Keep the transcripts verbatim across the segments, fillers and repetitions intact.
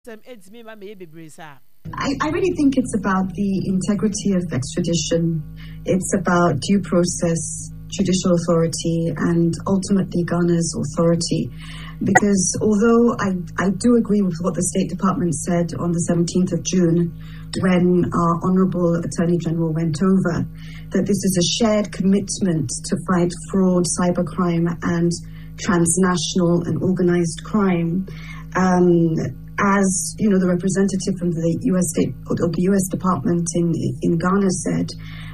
I, I really think it's about the integrity of extradition. It's about due process, judicial authority, and ultimately Ghana's authority. Because although I, I do agree with what the State Department said on the seventeenth of June, when our Honourable Attorney General went over, that this is a shared commitment to fight fraud, cybercrime, and transnational and organised crime. Um, As you know, the representative from the U S State or the U S Department in in Ghana said,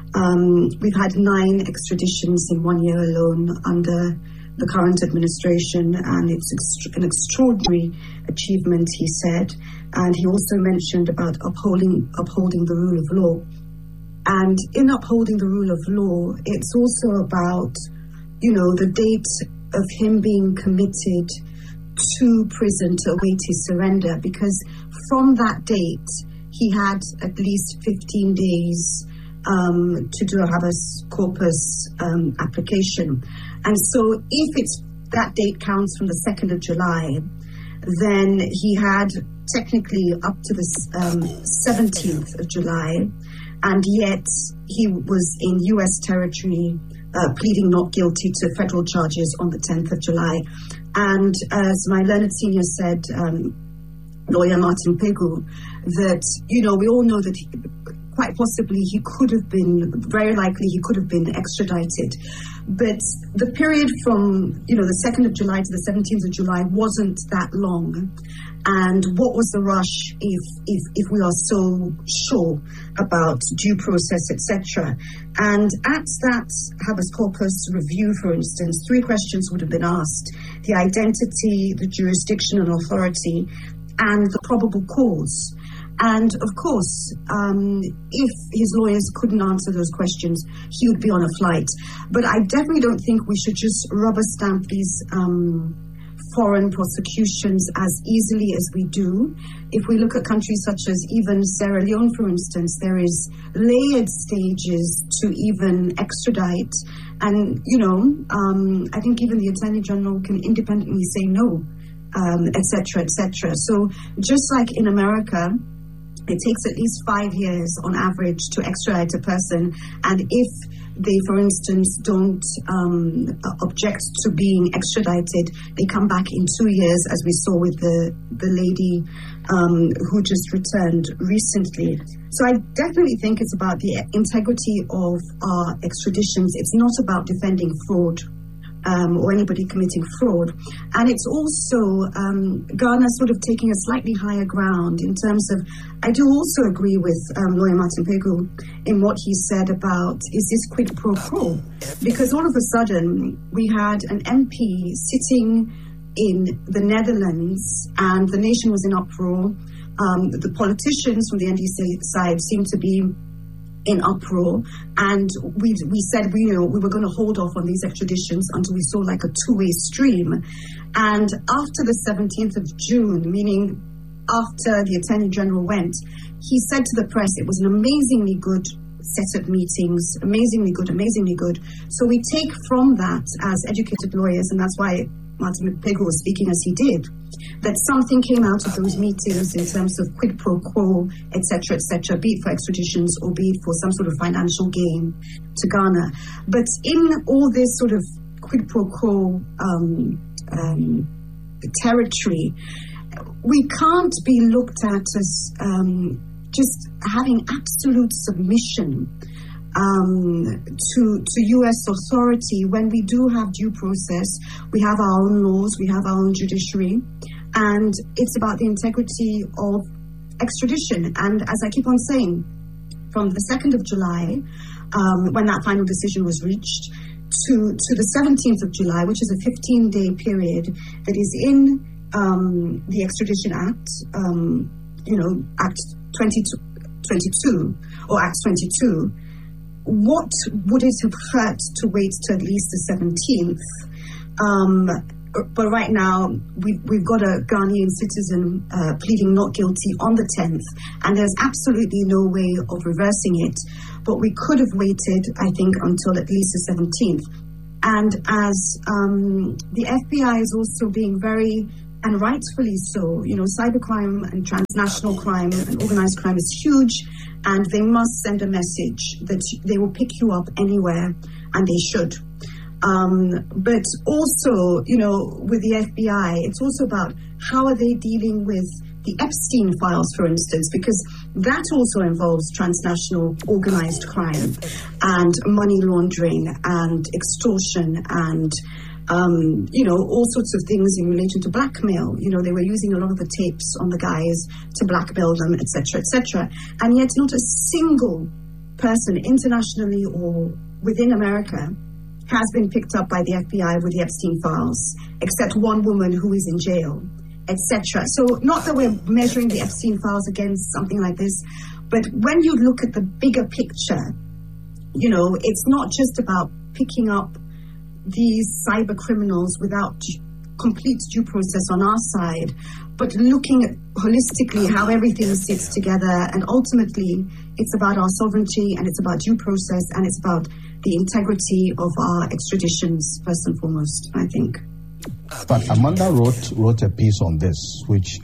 um, we've had nine extraditions in one year alone under the current administration, and it's ext- an extraordinary achievement, he said. And he also mentioned about upholding upholding the rule of law. And in upholding the rule of law, it's also about, you know, the date of him being committed to prison to await his surrender, because from that date he had at least fifteen days um, to do a habeas corpus um, application. And so if it's that date counts from the second of July, then he had technically up to the um, seventeenth of July, and yet he was in U S territory uh, pleading not guilty to federal charges on the tenth of July. And as my learned senior said, um, lawyer Martin Pegu, that, you know, we all know that he, quite possibly he could have been, very likely he could have been extradited. But the period from, you know, the second of July to the seventeenth of July wasn't that long. And what was the rush if if, if we are so sure about due process, et cetera? And at that habeas corpus review, for instance, three questions would have been asked: the identity, the jurisdiction and authority, and the probable cause. And of course, um, if his lawyers couldn't answer those questions, he would be on a flight. But I definitely don't think we should just rubber stamp these um, foreign prosecutions as easily as we do. If we look at countries such as even Sierra Leone, for instance, there is layered stages to even extradite. And, you know, um, I think even the Attorney General can independently say no, um, et cetera, et cetera. So just like in America, it takes at least five years on average to extradite a person. And if they, for instance, don't um, object to being extradited, they come back in two years, as we saw with the, the lady um, who just returned recently. So I definitely think it's about the integrity of our extraditions. It's not about defending fraud. Um, or anybody committing fraud. And it's also um, Ghana sort of taking a slightly higher ground in terms of, I do also agree with um, lawyer Martin Pegu in what he said about, is this quid pro quo? Because all of a sudden we had an M P sitting in the Netherlands and the nation was in uproar. Um, the politicians from the N D C side seemed to be in uproar, and we we said we you know we were going to hold off on these extraditions until we saw like a two-way stream. And after the seventeenth of June, meaning after the Attorney General went, he said to the press it was an amazingly good set of meetings, amazingly good, amazingly good. So we take from that as educated lawyers, and that's why Martin Pegu was speaking as he did, that something came out of those meetings in terms of quid pro quo, et cetera, et cetera, be it for extraditions or be it for some sort of financial gain to Ghana. But in all this sort of quid pro quo um, um, territory, we can't be looked at as um, just having absolute submission Um, to to U S authority when we do have due process. We have our own laws, we have our own judiciary, and it's about the integrity of extradition. And as I keep on saying, from the second of July, um, when that final decision was reached, to, to the seventeenth of July, which is a fifteen-day period that is in um, the Extradition Act, um, you know, Act twenty-two, twenty-two or Act twenty-two, what would it have hurt to wait to at least the seventeenth? Um, but right now, we've, we've got a Ghanaian citizen uh, pleading not guilty on the tenth, and there's absolutely no way of reversing it. But we could have waited, I think, until at least the seventeenth. And as um, the F B I is also being very and rightfully so. You know, cybercrime and transnational crime and organized crime is huge, and they must send a message that they will pick you up anywhere, and they should. Um, but also, you know, with the F B I, it's also about how are they dealing with the Epstein files, for instance, because that also involves transnational organized crime and money laundering and extortion and, um, you know, all sorts of things in relation to blackmail. You know, they were using a lot of the tapes on the guys to blackmail them, et cetera, et cetera. And yet not a single person internationally or within America has been picked up by the F B I with the Epstein files, except one woman who is in jail, et cetera. So not that we're measuring the Epstein files against something like this, but when you look at the bigger picture, you know, it's not just about picking up these cyber criminals without complete due process on our side, but looking at holistically how everything sits together. And ultimately, it's about our sovereignty, and it's about due process, and it's about the integrity of our extraditions, first and foremost, I think. But Amanda wrote wrote a piece on this, which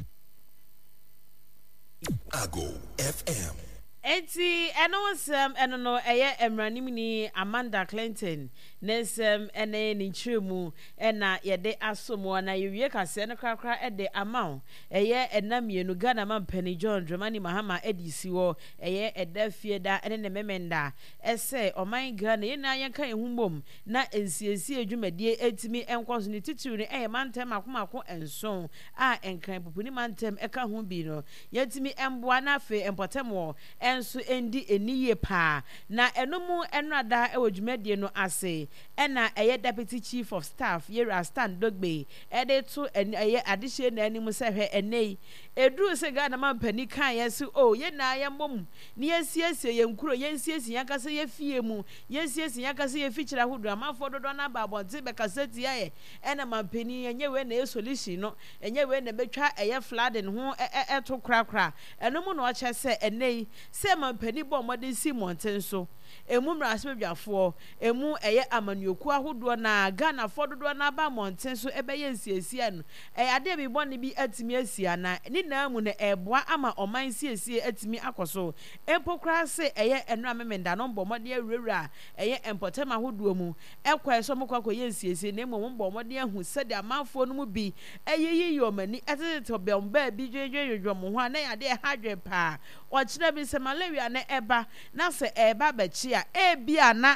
Ago F M. Eti eno sem eno no eye emranimni Amanda Clinton nesem ene ni chiremu ena yede asomo na yewie kase no krakra ede amount eye enamienu Ghana man Penny John Dramani Mahama edisi wo eye edafie da ene ne memenda ese oman Ghana ye na yanka ehumbom na ensiesie adwumadie etimi enkoso ni titiru ni eye mantem akomako enson a enkran popuni mantem eka ho bi no yetimi emboa na afe empotem wo enso endi eniye pa na enomu enrada e wodwumadie no ase ena eye deputy chief of staff Yera Stan Dogbe ede to eye adihye na animu se hwe enei eduru se Ghana man pani kan yesu o ye na ye mom ne yesiesie ye nkuro yensiesie yakase ye fie mu yensiesie yakase ye fichira hodo amafo dodo na babonte be kaseti ye ena man pani enye we na solution no enye we na betwa eye flooding ho eto krakra enomu no oche se enei se man pani bo modern si monten so emu mrasebedwafo emu eye amanyoku ahodo na Ghana fododo na ba monten so ebeye nsiesie no e ade bi bone bi atimi asia na ni na mu na eboa ama oman siesie atimi akoso empokra se eye enu amemenda no mbomode awurawura eye empotem ahodo mu ekwa so mokwa koye nsiesie na emu mbomode ahu sede amanfo no mu bi eye yiyomani etete bemba bi dwedwedwo mo ho na ade hadwe pa o kire bi se malaria na eba na se eba bechi a ebia na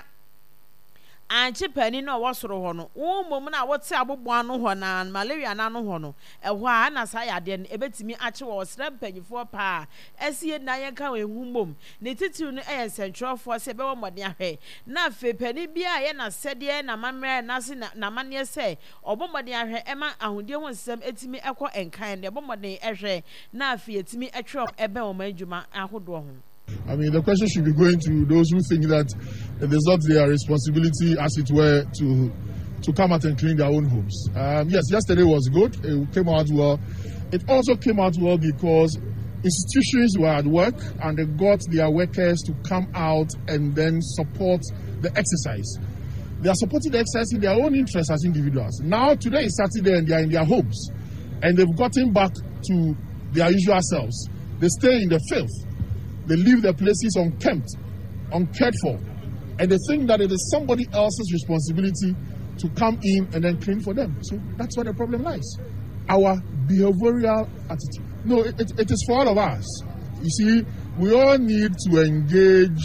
anchi pani no wosoro ho no wo mom na wote abobo anu ho na malaria na anu ho no ehwo a na sa yade no ebetimi ache wo sra mpanyifo pa esie na yenka we humom ne titiu no eye central force be wo mode ahwe na fe pani bia ye na sede na mamre na se na mane se obomode ahwe ema ahudie ho nsem etimi ekọ enkan de obomode ehwe na afi etimi etwe ebe wo manjuma ahodo ho. I mean, the question should be going to those who think that it is not their responsibility, as it were, to to come out and clean their own homes. Um, yes, yesterday was good. It came out well. It also came out well because institutions were at work and they got their workers to come out and then support the exercise. They are supporting the exercise in their own interest as individuals. Now, today is Saturday and they are in their homes and they've gotten back to their usual selves. They stay in the filth. They leave their places unkempt, uncared for, and they think that it is somebody else's responsibility to come in and then clean for them. So that's where the problem lies. Our behavioral attitude. No, it, it, it is for all of us. You see, we all need to engage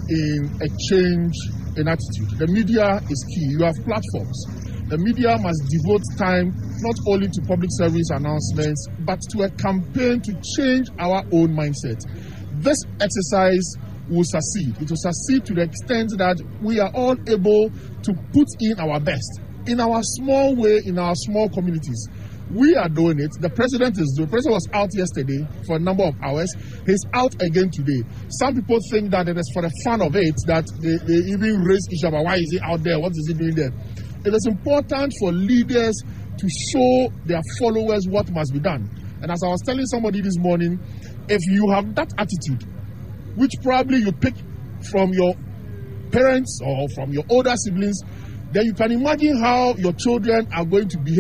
in a change in attitude. The media is key. You have platforms. The media must devote time not only to public service announcements, but to a campaign to change our own mindset. This exercise will succeed. It will succeed to the extent that we are all able to put in our best in our small way, in our small communities. We are doing it. The president is doing it. The president was out yesterday for a number of hours. He's out again today. Some people think that it is for the fun of it that they, they even raise issue about why is he out there? What is he doing there? It is important for leaders to show their followers what must be done. And as I was telling somebody this morning, if you have that attitude, which probably you pick from your parents or from your older siblings, then you can imagine how your children are going to behave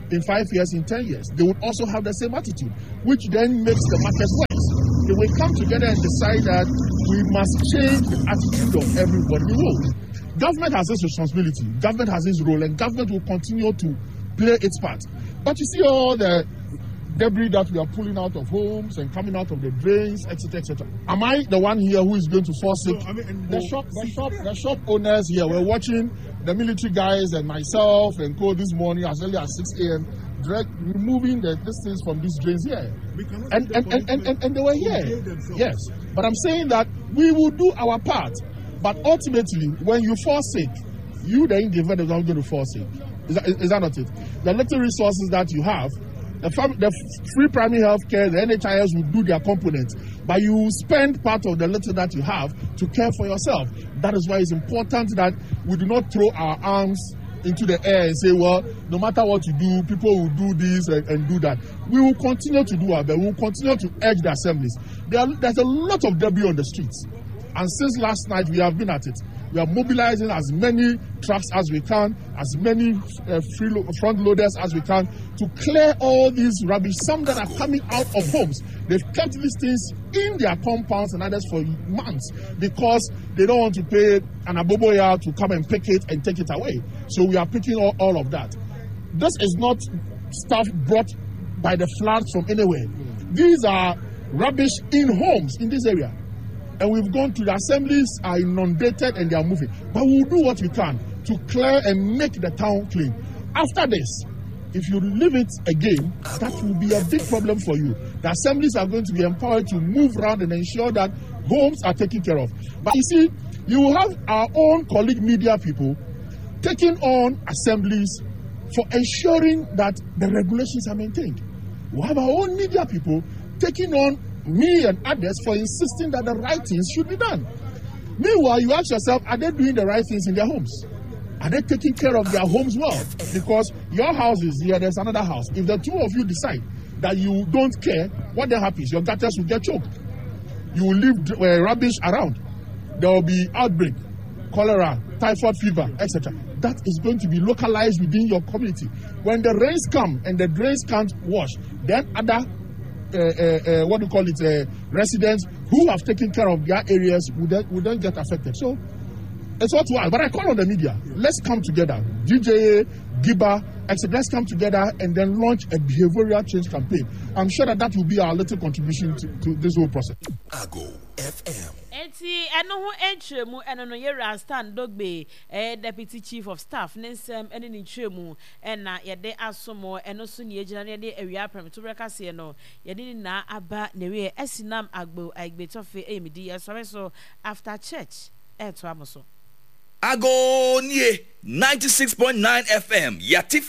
in five years, in ten years. They would also have the same attitude, which then makes the market worse. They will come together and decide that we must change the attitude of everybody in the world. Government has its responsibility, government has its role, and government will continue to play its part. But you see all the debris that we are pulling out of homes and coming out of the drains, et cetera, et cetera. Am I the one here who is going to forsake no, I mean, the shop? The shop, the shop owners here. We're watching the military guys and myself and co this morning as early as six a.m. direct removing the these things from these drains here, and and, and, and, and and they were here. Yes, but I'm saying that we will do our part. But ultimately, when you forsake, you the individual is not going to forsake. Is that, is that not it? The little resources that you have, the, fam- the free primary health care, the N H I S will do their components, but you spend part of the little that you have to care for yourself. That is why it's important that we do not throw our arms into the air and say, well, no matter what you do, people will do this and, and do that. We will continue to do our best. We will continue to urge the assemblies. There are, there's a lot of debris on the streets. And since last night, we have been at it. We are mobilizing as many trucks as we can, as many uh, free lo- front loaders as we can to clear all these rubbish. Some that are coming out of homes. They've kept these things in their compounds and others for months because they don't want to pay an aboboya to come and pick it and take it away. So we are picking all, all of that. This is not stuff brought by the floods from anywhere. These are rubbish in homes in this area. And we've gone to the assemblies, are inundated and they are moving. But we'll do what we can to clear and make the town clean. After this, if you leave it again, that will be a big problem for you. The assemblies are going to be empowered to move around and ensure that homes are taken care of. But you see, you will have our own colleague media people taking on assemblies for ensuring that the regulations are maintained. We'll have our own media people taking on me and others for insisting that the right things should be done. Meanwhile, you ask yourself, are they doing the right things in their homes? Are they taking care of their homes well? Because your house is here, there's another house. If the two of you decide that you don't care, what then happens? Your gutters will get choked. You will leave uh, rubbish around. There will be outbreak, cholera, typhoid fever, et cetera. That is going to be localized within your community. When the rains come and the drains can't wash, then other Uh, uh, uh, what do you call it, uh, residents who have taken care of their areas would then, would then get affected. So it's what wild. But I call on the media. Let's come together. D J A, Giba, et cetera. Let's come together and then launch a behavioral change campaign. I'm sure that that will be our little contribution to, to this whole process. Ago F M. Eti eno ho entremu eno no ye Rastan Dogbe eh deputy chief of staff nensem ene ni tremu ena ye de asomo eno so ne agina ne de awia prem to breka se no ye de na aba ne we esinam agbo agbetofe emidi ye so so after church e to amoso Ago nie ninety-six point nine F M yati